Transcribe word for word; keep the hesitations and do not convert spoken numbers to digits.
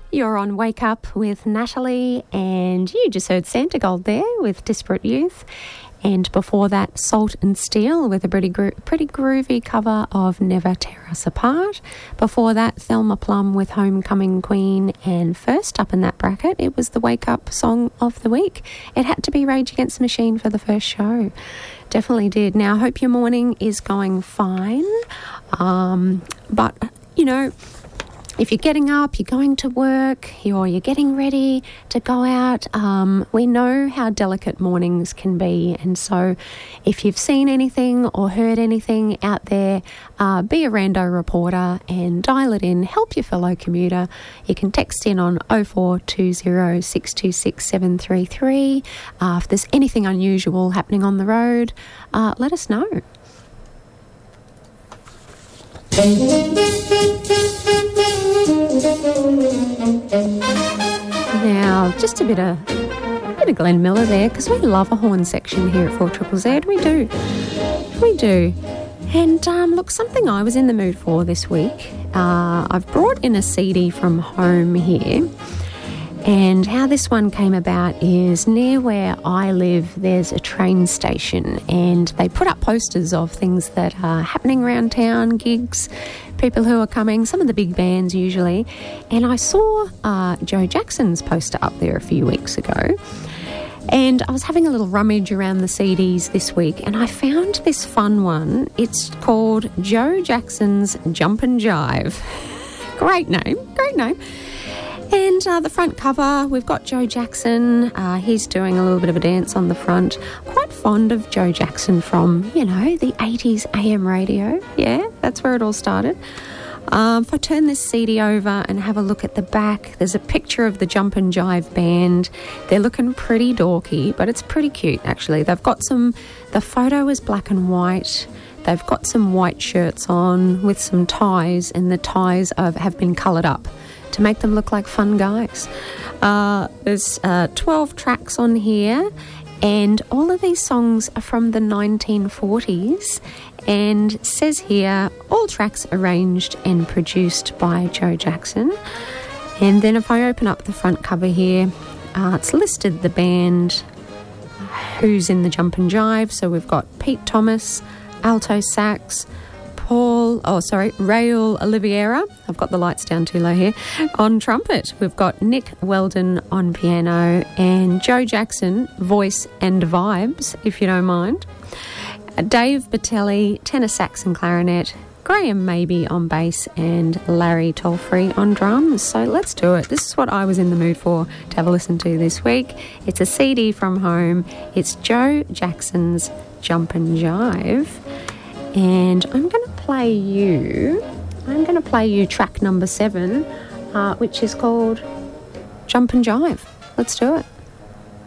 You're on Wake Up with Natalie, and you just heard Santa Gold there with Disparate Youth. And before that, Salt and Steel with a pretty, gro- pretty groovy cover of Never Tear Us Apart. Before that, Thelma Plum with Homecoming Queen. And first up in that bracket, it was the Wake Up song of the week. It had to be Rage Against the Machine for the first show. Definitely did. Now, I hope your morning is going fine. Um, but, you know, if you're getting up, you're going to work, or you're getting ready to go out, um, we know how delicate mornings can be. And so if you've seen anything or heard anything out there, uh, be a rando reporter and dial it in. Help your fellow commuter. You can text in on oh four two oh, six two six, seven three three. Uh, if there's anything unusual happening on the road, uh, let us know. Now, just a bit of, a bit of Glenn Miller there, because we love a horn section here at four Triple Z. We do. We do. And um, look, something I was in the mood for this week. Uh, I've brought in a C D from home here. And how this one came about is near where I live, there's a train station, and they put up posters of things that are happening around town, gigs, people who are coming, some of the big bands usually. And I saw uh, Joe Jackson's poster up there a few weeks ago. And I was having a little rummage around the C Ds this week, and I found this fun one. It's called Joe Jackson's Jump and Jive. Great name, great name. And uh, the front cover, we've got Joe Jackson. Uh, he's doing a little bit of a dance on the front. Quite fond of Joe Jackson from, you know, the eighties A M radio. Yeah, that's where it all started. Um, if I turn this C D over and have a look at the back, there's a picture of the Jump and Jive band. They're looking pretty dorky, but it's pretty cute, actually. They've got some... The photo is black and white. They've got some white shirts on with some ties, and the ties are, have been coloured up to make them look like fun guys. Uh, there's uh, twelve tracks on here, and all of these songs are from the nineteen forties, and it says here, all tracks arranged and produced by Joe Jackson. And then if I open up the front cover here, uh, it's listed the band, who's in the Jump and Jive. So we've got Pete Thomas, alto sax, Paul, oh sorry, Raul Oliveira, I've got the lights down too low here, on trumpet. We've got Nick Weldon on piano, and Joe Jackson, voice and vibes, if you don't mind. Dave Batelli, tenor sax and clarinet, Graham Maybe on bass, and Larry Tolfree on drums. So let's do it. This is what I was in the mood for to have a listen to this week. It's a C D from home. It's Joe Jackson's Jump and Jive. And I'm going to play you, I'm going to play you track number seven, uh, which is called Jump and Jive. Let's do it.